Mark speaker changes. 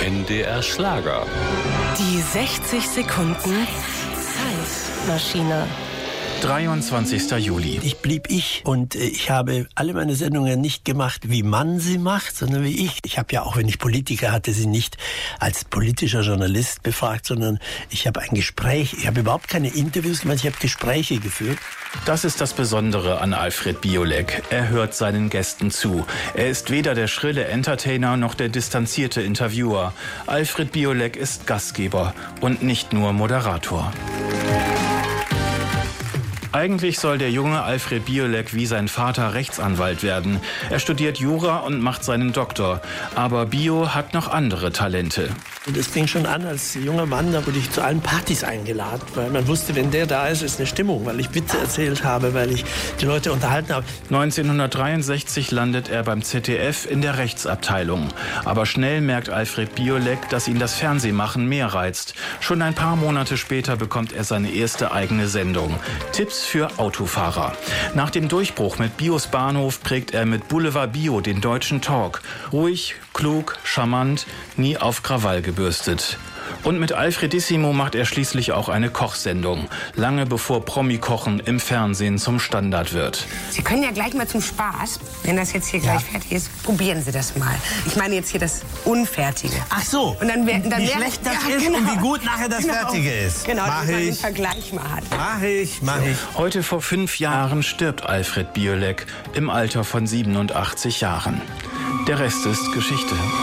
Speaker 1: NDR Schlager.
Speaker 2: Die 60 Sekunden Zeitmaschine.
Speaker 3: 23. Juli.
Speaker 4: Ich blieb ich und ich habe alle meine Sendungen nicht gemacht, wie man sie macht, sondern wie ich. Ich habe ja auch, wenn ich Politiker hatte, sie nicht als politischer Journalist befragt, sondern ich habe ein Gespräch, ich habe überhaupt keine Interviews gemacht, ich habe Gespräche geführt.
Speaker 3: Das ist das Besondere an Alfred Biolek. Er hört seinen Gästen zu. Er ist weder der schrille Entertainer noch der distanzierte Interviewer. Alfred Biolek ist Gastgeber und nicht nur Moderator. Eigentlich soll der junge Alfred Biolek wie sein Vater Rechtsanwalt werden. Er studiert Jura und macht seinen Doktor. Aber Bio hat noch andere Talente.
Speaker 4: Und es fing schon an als junger Mann, da wurde ich zu allen Partys eingeladen, weil man wusste, wenn der da ist, ist eine Stimmung, weil ich Witze erzählt habe, weil ich die Leute unterhalten habe.
Speaker 3: 1963 landet er beim ZDF in der Rechtsabteilung. Aber schnell merkt Alfred Biolek, dass ihn das Fernsehmachen mehr reizt. Schon ein paar Monate später bekommt er seine erste eigene Sendung. Tipps für Autofahrer. Nach dem Durchbruch mit Bios Bahnhof prägt er mit Boulevard Bio den deutschen Talk. Ruhig, klug, charmant, nie auf Krawall gebürstet. Und mit Alfredissimo macht er schließlich auch eine Kochsendung. Lange bevor Promi-Kochen im Fernsehen zum Standard wird.
Speaker 5: Sie können ja gleich mal zum Spaß, wenn das jetzt hier gleich fertig ist, probieren Sie das mal. Ich meine jetzt hier das Unfertige.
Speaker 4: Ach so,
Speaker 5: und
Speaker 4: wie schlecht das ist und wie gut nachher das Fertige ist.
Speaker 5: Genau,
Speaker 4: Mach
Speaker 5: dass man den
Speaker 4: ich.
Speaker 5: Vergleich mal hat.
Speaker 4: Mach ich.
Speaker 3: Heute vor 5 Jahren stirbt Alfred Biolek im Alter von 87 Jahren. Der Rest ist Geschichte.